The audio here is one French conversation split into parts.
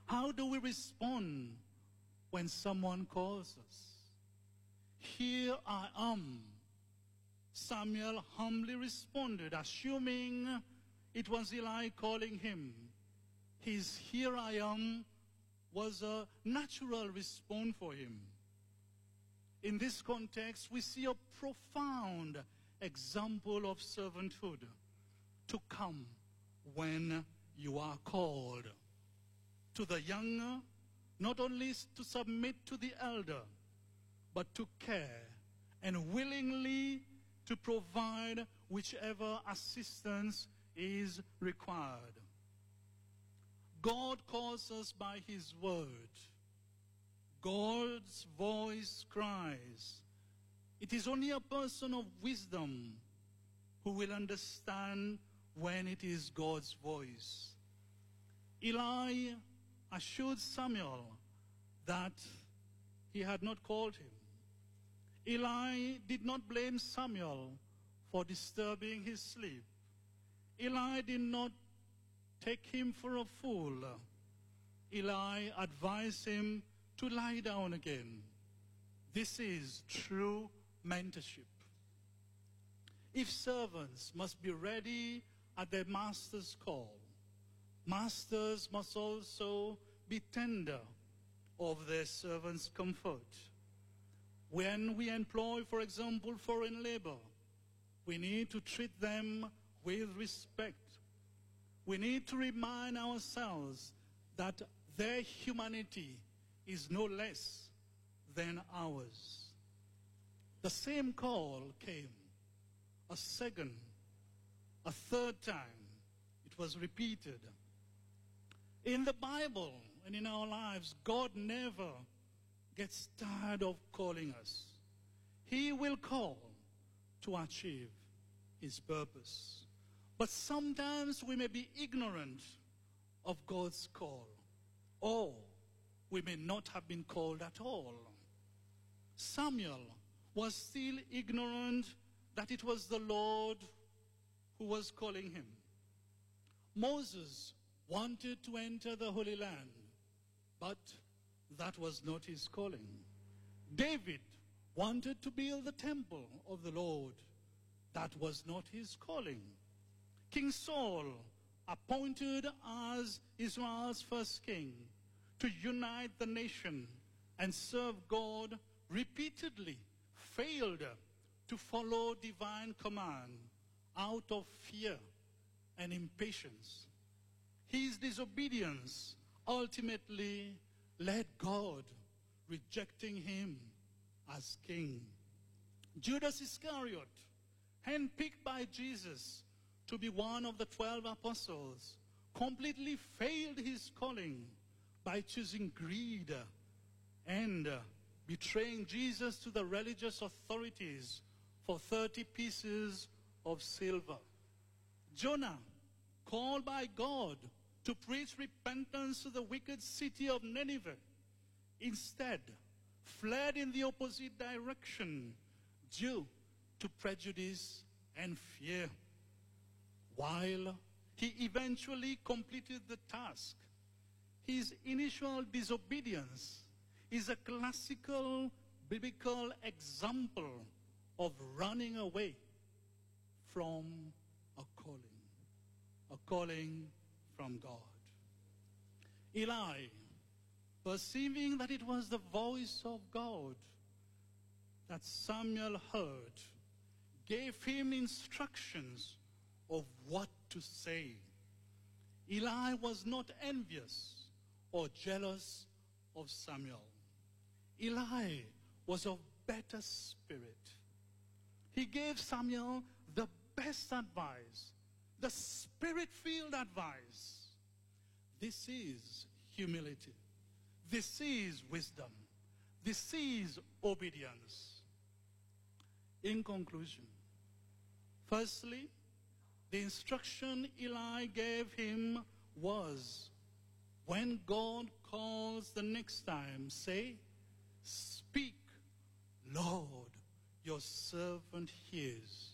How do we respond when someone calls us? Here I am. Samuel humbly responded, assuming it was Eli calling him. His "here I am" was a natural response for him. In this context, we see a profound example of servanthood: to come when you are called. To the younger, not only to submit to the elder, but to care and willingly to provide whichever assistance is required. God calls us by his word. God's voice cries. It is only a person of wisdom who will understand when it is God's voice. Eli assured Samuel that he had not called him. Eli did not blame Samuel for disturbing his sleep. Eli did not take him for a fool. Eli advised him to lie down again. This is true mentorship. If servants must be ready at their master's call, masters must also be tender of their servants' comfort. When we employ, for example, foreign labor, we need to treat them with respect. We need to remind ourselves that their humanity is no less than ours. The same call came a second, a third time. It was repeated. In the Bible and in our lives, God never gets tired of calling us. He will call to achieve his purpose. But sometimes we may be ignorant of God's call, or we may not have been called at all. Samuel was still ignorant that it was the Lord who was calling him. Moses wanted to enter the Holy Land, but that was not his calling. David wanted to build the temple of the Lord. That was not his calling. King Saul, appointed as Israel's first king to unite the nation and serve God, repeatedly failed to follow divine command out of fear and impatience. His disobedience ultimately led God rejecting him as king. Judas Iscariot, handpicked by Jesus to be one of the 12 apostles, completely failed his calling by choosing greed and betraying Jesus to the religious authorities for 30 pieces of silver. Jonah, called by God to preach repentance to the wicked city of Nineveh, instead fled in the opposite direction due to prejudice and fear. While he eventually completed the task, his initial disobedience is a classical biblical example of running away from a calling from God. Eli, perceiving that it was the voice of God that Samuel heard, gave him instructions of what to say. Eli was not envious or jealous of Samuel. Eli was of better spirit. He gave Samuel the best advice, the spirit-filled advice. This is humility. This is wisdom. This is obedience. In conclusion, firstly, the instruction Eli gave him was, when God calls the next time, say, "Speak, Lord, your servant hears."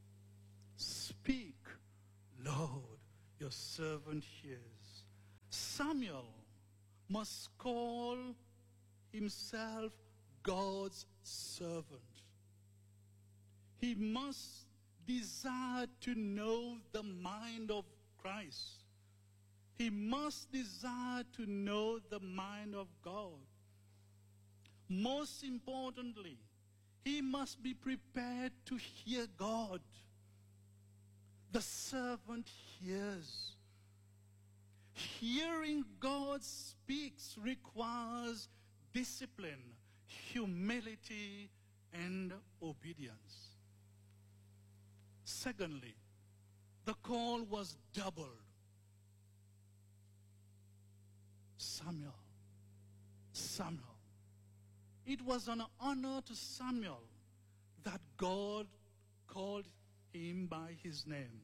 Speak, Lord, your servant hears. Samuel must call himself God's servant. He must desire to know the mind of Christ. He must desire to know the mind of God. Most importantly, he must be prepared to hear God. The servant hears. Hearing God speaks requires discipline, humility, and obedience. Secondly, the call was doubled. Samuel, Samuel. It was an honor to Samuel that God called him by his name.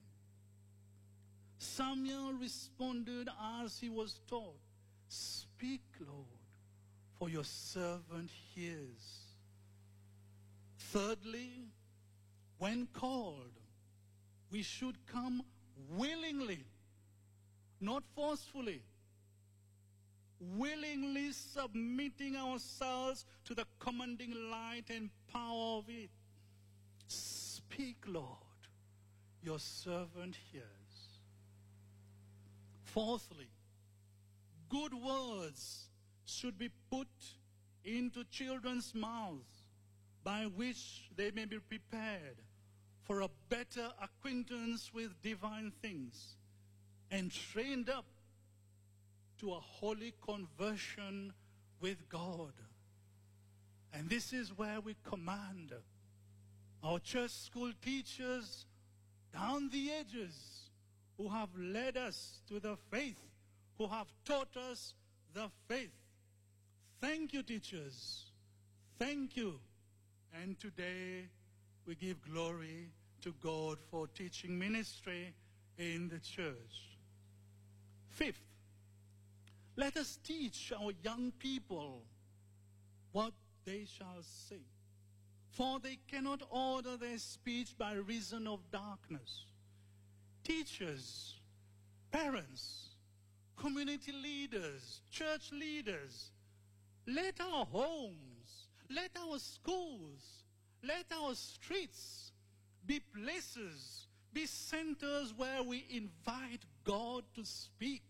Samuel responded as he was taught, "Speak, Lord, for your servant hears." Thirdly, when called, we should come willingly, not forcefully. Willingly submitting ourselves to the commanding light and power of it. Speak, Lord, your servant hears. Fourthly, good words should be put into children's mouths by which they may be prepared for a better acquaintance with divine things and trained up to a holy conversion with God. And this is where we command our church school teachers down the edges who have led us to the faith, who have taught us the faith. Thank you, teachers. Thank you. And today we give glory to God for teaching ministry in the church. Fifth, let us teach our young people what they shall say, for they cannot order their speech by reason of darkness. Teachers, parents, community leaders, church leaders, let our homes, let our schools, let our streets be places, be centers where we invite God to speak.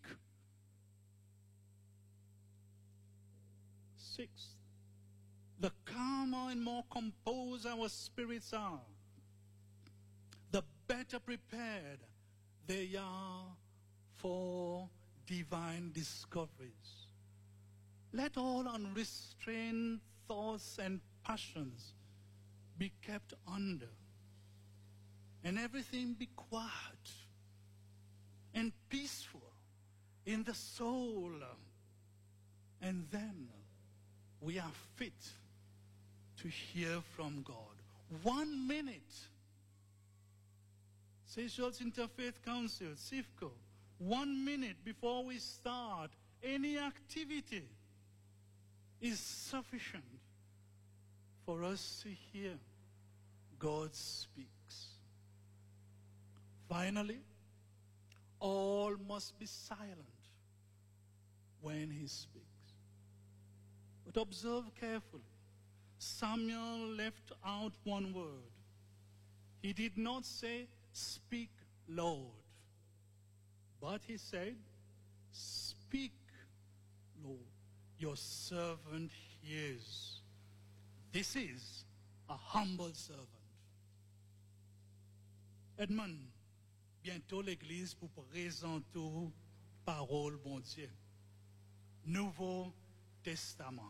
Sixth, the calmer and more composed our spirits are, the better prepared they are for divine discoveries. Let all unrestrained thoughts and passions be kept under, and everything be quiet and peaceful in the soul, and then we are fit to hear from God. 1 minute. Seychelles Interfaith Council, SIFCO, 1 minute before we start any activity is sufficient for us to hear God speaks. Finally, all must be silent when he speaks. But observe carefully. Samuel left out one word. He did not say, "Speak, Lord," but he said, "Speak, Lord, your servant hears." This is a humble servant. Edmond, bientôt l'Église pour présenter parole bon Dieu. Nouveau Testament.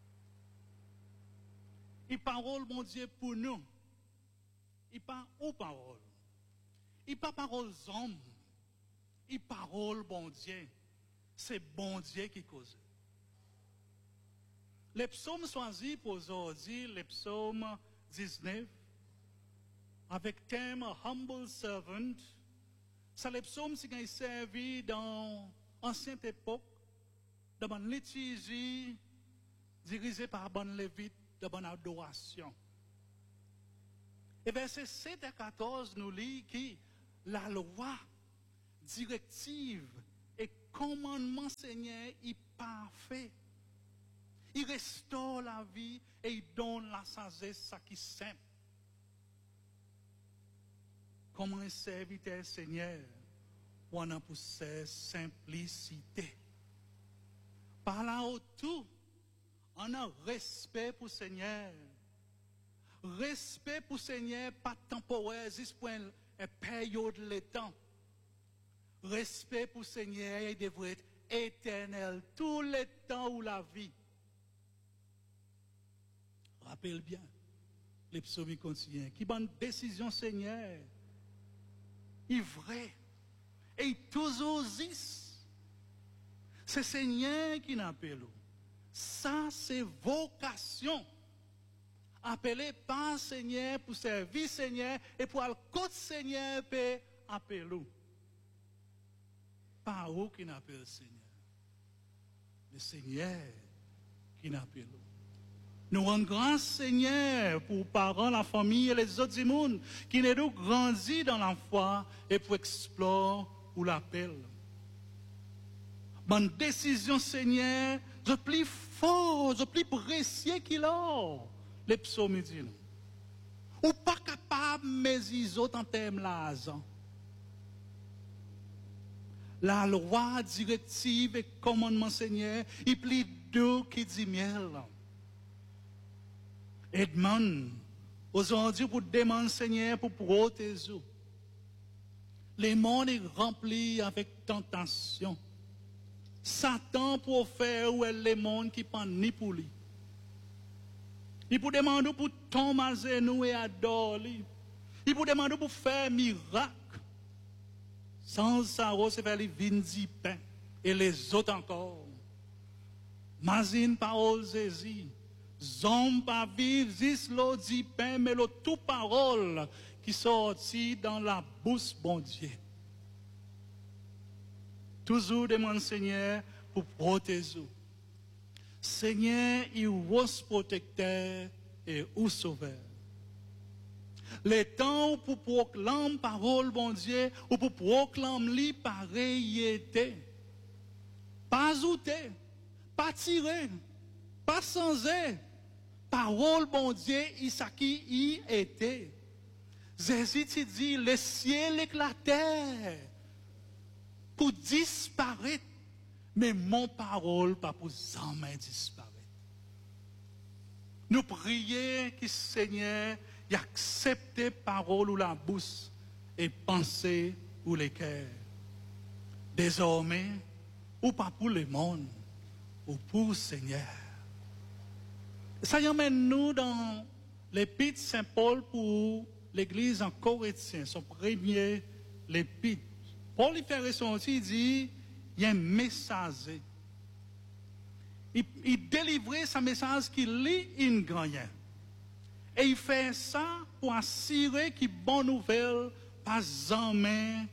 Et parole bon Dieu pour nous. Et pas aux paroles. Et pas paroles hommes. Et parole bon Dieu. C'est bon Dieu qui cause. Les psaumes choisis pour aujourd'hui, les psaumes 19, avec thème Humble Servant, c'est les psaumes qui ont servi dans l'ancienne époque, dans une liturgie dirigée par bon Lévite, de bonne adoration. Et versets 7 à 14 nous lit que la loi directive et commandement, Seigneur, est parfait. Il restaure la vie et il donne la sagesse, ça qui est simple. Comme un serviteur, Seigneur, on a pour cette simplicité. Par là autour, on a respect pour le Seigneur. Respect pour le Seigneur, pas temporaire, juste pour une période de temps. Respect pour le Seigneur, il devrait être éternel, tout le temps où la vie. Rappelle bien, les psaumes continuent. Qui bonne décision, Seigneur, est vrai. Et toujours existe. C'est Seigneur qui n'appelle. Ça, c'est vocation. Appelez pas Seigneur pour servir Seigneur et pour aller côté Seigneur pour appeler. Pas vous qui n'appelle Seigneur. Le Seigneur qui n'appelle. Nous rendons grâce Seigneur pour parents, la famille et les autres mondes qui nous grandit dans la foi et pour explorer ou l'appel. Bonne décision Seigneur, je plus fort, je plus précieux qu'il a. Les psaumes disent. Ou pas capable mais ils autres en termes l'argent. La loi directive et commandement Seigneur, il plie deux qui dit miel. Et demande aujourd'hui pour demander Seigneur pour protéger. Le monde est rempli avec tentation. Satan pour faire où est le monde qui prend ni pour lui. Il peut demander pour tomber nous et adorer. Il peut demander pour faire miracle. Sans ça, c'est faire les vins du pain. Et les autres encore. Mazine parole Jésus. Zom pas vivre, juste l'eau du pain, mais l'eau toute parole qui sortit dans la bouche bon Dieu. Toujours demande Seigneur pour protéger. Seigneur, il est protecteur et ou sauveur. Le temps pour proclamer parole, bon Dieu, ou pour proclamer pareillété. Pas outé, pas tiré, pas changé. Parole, bon Dieu, il qui y était. Jésus te dit, le ciel éclatait pour disparaître. Mais mon parole, pas pour jamais disparaître. Nous prions que le Seigneur accepte parole ou la bouche et pensée ou les cœurs. Désormais, ou pas pour le monde, ou pour le Seigneur. Ça y emmène nous dans l'épître Saint-Paul pour l'église en Corinthiens, son premier l'épître. Paul y fait ressentir, il dit, il y a un messager. Il délivrait ce message qu'il lit une gagne. Et il fait ça pour assurer que bonne nouvelle, pas jamais,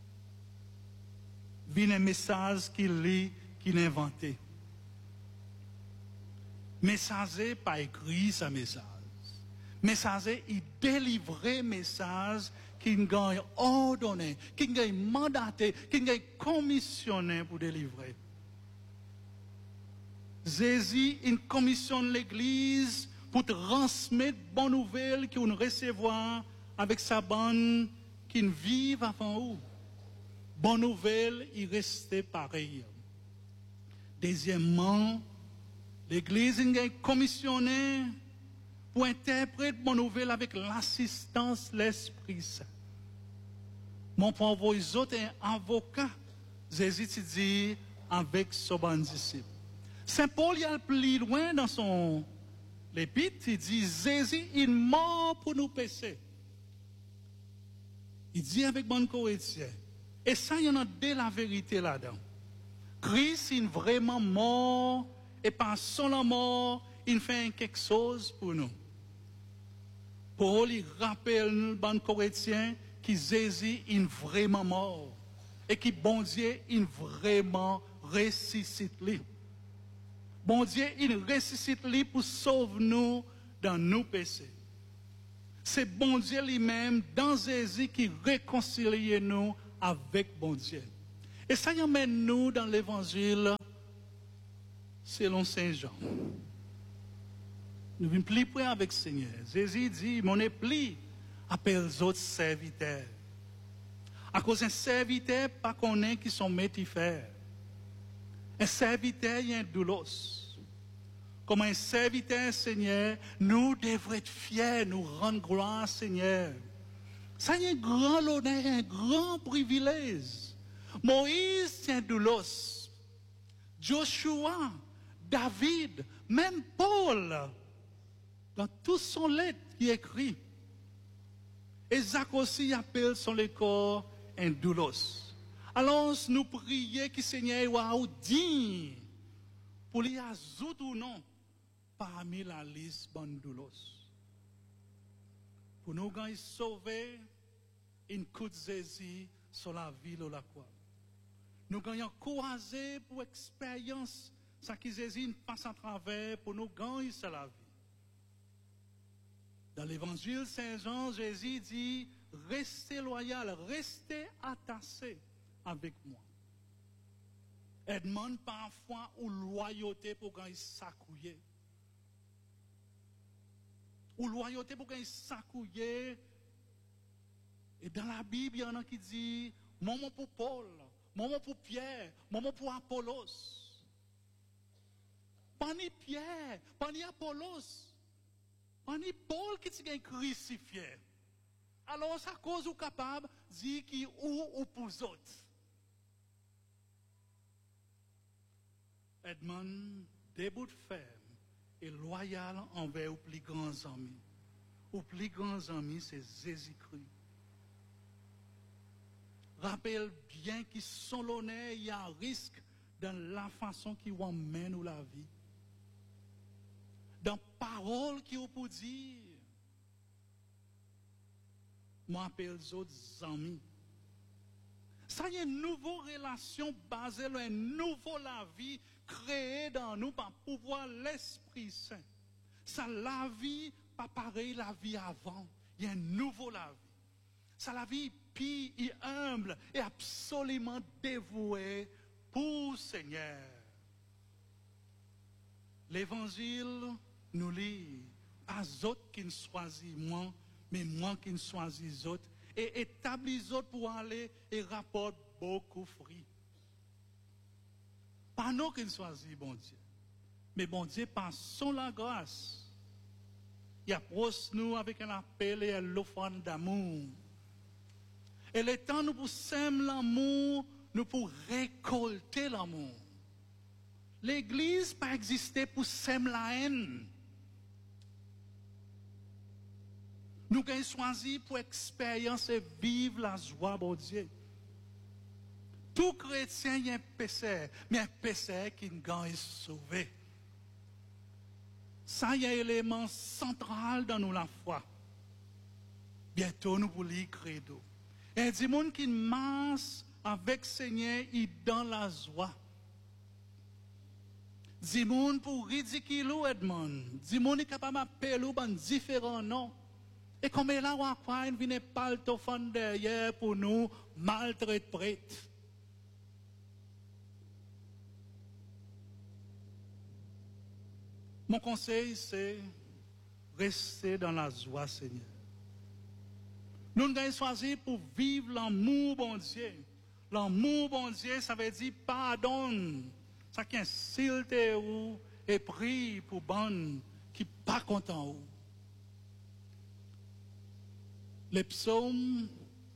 vient un message qu'il lit, qu'il a inventé. Messager pas écrit ce message. Messager, il délivrait message qu'il a ordonné, qu'il a mandaté, qu'il a commissionné pour délivrer. Jésus, il commissionne l'Église pour transmettre bonne nouvelle qu'on recevoir avec sa bande qui vivent avant nous. Bonne nouvelle, il restait pareil. Deuxièmement, l'Église est commissionnée pour interpréter bonne nouvelle avec l'assistance de l'Esprit Saint. Mon pauvre, les autres un avocat, Jésus te dit avec son bon disciple. Saint Paul y a plus loin dans son l'épître, il dit Jésus est mort pour nous pécher. Il dit avec bon Corinthien. Et ça, il y en a de la vérité là-dedans. Christ est vraiment mort et par son mort, il fait quelque chose pour nous. Paul il rappelle nous, bon Corinthien, que Jésus est vraiment mort et que bon Dieu est vraiment ressuscité. Bon Dieu, il ressuscite lui pour sauver nous dans nos péchés. C'est bon Dieu lui-même, dans Jésus, qui réconcilie nous avec bon Dieu. Et ça y amène nous dans l'évangile selon Saint Jean. Nous sommes plus près avec le Seigneur. Jésus dit, mon épli appelle les autres serviteurs. À cause d'un serviteur, pas qu'on ait qui sont métifères. Un serviteur, il y a un doulos. Comme un serviteur, Seigneur, nous devons être fiers, nous rendre gloire, Seigneur. Ça y est un grand honneur, un grand privilège. Moïse, c'est un doulos. Joshua, David, même Paul, dans tout son lettre qui écrit. Et Jacques aussi appelle son corps un doulos. Alors nous prions que Seigneur soit digne pour les ajouter ou non parmi la liste bonne doulos. Pour nous gagner sauver une coup de Jésus sur la ville ou la croix. Nous gagnons courageux pour expérience ce que Jésus passe à travers pour nous gagner sur la vie. Dans l'évangile Saint-Jean, Jésus dit, restez loyal, restez attachés avec moi. Elle demande parfois ou loyauté pour gagner s'accouiller. Ou loyauté pour gagner s'accouiller. Et dans la Bible, il y en a qui disent, maman pour Paul, maman pour Pierre, maman pour Apollos. Pas ni Pierre, pas ni Apollos. Pas ni Paul qui s'est crucifié. Alors, ça cause ou capable de dire qui ou pour les autres. Edmond, debout de ferme et loyal envers les plus grands amis. Les plus grands amis, c'est Jésus-Christ. Rappelle bien qu'ils sont l'honneur, il y a un risque dans la façon qui emmène ou la vie. Dans parole qui vous pour dire. Moi, appelle les autres amis. Ça y est, une nouvelle relation basée sur une nouvelle vie créée dans nous par pouvoir l'Esprit Saint. Ça, la vie, pas pareil la vie avant. Il y a une nouvelle vie. Ça, la vie pie et humble et absolument dévouée pour le Seigneur. L'Évangile nous lit, pas autres qui ne choisissent moi, mais moi qui ne choisis autres, et établis autres pour aller et rapporte beaucoup de fruits. Pas nous qui ne choisissons bon Dieu, mais bon Dieu, par son la grâce, il approche nous avec un appel et une offrande d'amour. Et le temps nous pour semer l'amour, nous pour récolter l'amour. L'Église pas existé pour semer la haine. Nous avons choisi pour expériencer et vivre la joie de Dieu. Tout chrétien est un pécheur, mais un pécheur qui est sauvé. Ça y est un élément central dans nous la foi. Bientôt nous voulons lire credo. Et des gens qui marchent avec le Seigneur, ils dans la joie. Des gens pour ridiculer Edmond. Des gens qui sont capables d'appeler différents noms. Et comme là, on croit, il ne vient pas le téléphone derrière pour nous maltraiter. Mon conseil, c'est rester dans la joie, Seigneur. Nous avons choisi pour vivre l'amour, bon Dieu. L'amour, bon Dieu, ça veut dire pardon. Ça qui insulte ou et prie pour bon qui pas content ou. Le psaume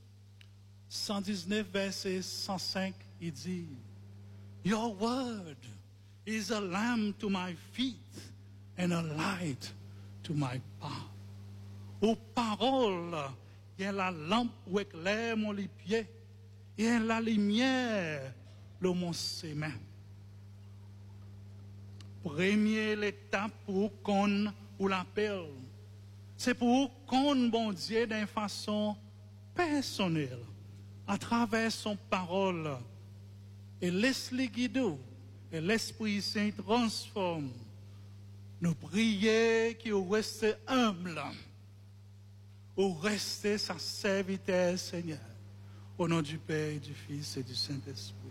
119, verset 105, il dit, Your word is a lamp to my feet and a light to my path. Aux paroles, il y a la lampe où éclaire mon pied, et la lumière, le mon chemin. Première étape pour qu'on ou l'appelle. C'est pour qu'on, bon Dieu, d'une façon personnelle, à travers son parole, et laisse-les guider, et l'Esprit Saint transforme. Nous prions qu'il reste humble, ou reste sa serviteur, Seigneur, au nom du Père, du Fils et du Saint-Esprit.